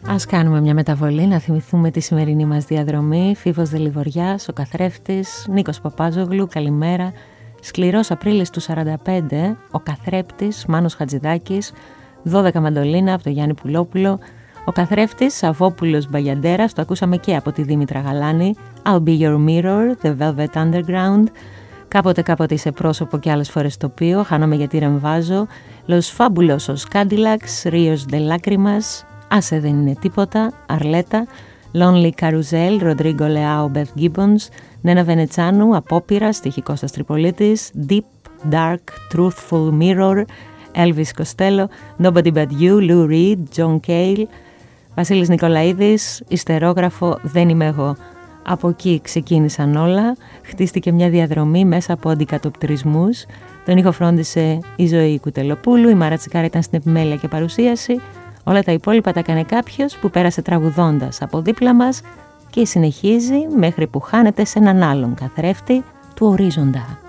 Ας κάνουμε μια μεταβολή να θυμηθούμε τη σημερινή μας διαδρομή. Φίβος Δελιβοριάς, ο καθρέφτης, Νίκος Παπάζογλου, καλημέρα. Σκληρός Απρίλης του 45, ο καθρέπτης, Μάνος Χατζηδάκης, 12 μαντολίνα από το Γιάννη Πουλόπουλο. Ο καθρέφτης, Σαββόπουλος Μπαγιαντέρας, το ακούσαμε και από τη Δήμητρα Γαλάνη. I'll be your mirror, The Velvet Underground. Κάποτε είσαι πρόσωπο και άλλες φορές τοπίο, χάνομαι γιατί ρεμβάζω. Los Fabulosos Cadillacs, Ríos de Lágrimas, Άσε δεν είναι τίποτα, Αρλέτα, Lonely Carousel, Rodrigo Leao, Beth Gibbons, Νένα Βενετσάνου, Απόπειρα, στίχη Κώστας Τριπολίτης, Deep, Dark, Truthful Mirror, Elvis Costello, Nobody But You, Lou Reed, John Cale, Βασίλης Νικολαίδης, Ιστερόγραφο, Δεν είμαι εγώ. Από εκεί ξεκίνησαν όλα, χτίστηκε μια διαδρομή μέσα από αντικατοπτρισμούς. Τον ήχο φρόντισε η Ζωή Κουτελοπούλου, η Μάρα Τσικάρα ήταν στην επιμέλεια και παρουσίαση. Όλα τα υπόλοιπα τα έκανε κάποιος που πέρασε τραγουδώντας από δίπλα μας και συνεχίζει μέχρι που χάνεται σε έναν άλλον καθρέφτη του ορίζοντα.